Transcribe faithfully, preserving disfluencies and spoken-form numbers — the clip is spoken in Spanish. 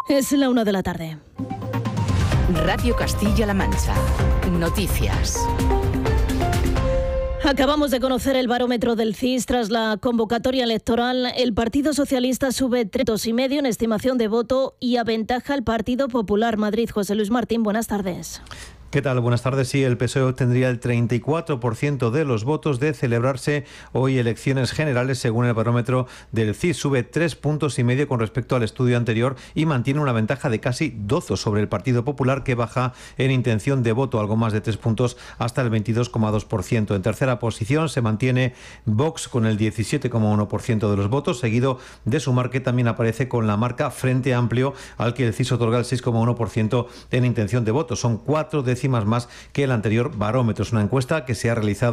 Es la una de la tarde. Radio Castilla-La Mancha. Noticias. Acabamos de conocer el barómetro del C I S tras la convocatoria electoral. El Partido Socialista sube tres puntos y medio en estimación de voto y aventaja al Partido Popular. Madrid, José Luis Martín, buenas tardes. ¿Qué tal? Buenas tardes. Sí, el P S O E obtendría el treinta y cuatro por ciento de los votos de celebrarse hoy elecciones generales, según el barómetro del C I S. Sube tres puntos y medio con respecto al estudio anterior y mantiene una ventaja de casi doce sobre el Partido Popular, que baja en intención de voto algo más de tres puntos hasta el veintidós coma dos por ciento. En tercera posición se mantiene Vox con el diecisiete coma uno por ciento de los votos, seguido de Sumar, que también aparece con la marca Frente Amplio, al que el C I S otorga el seis coma uno por ciento en intención de voto. Son cuatro décimas más que el anterior barómetro. Es una encuesta que se ha realizado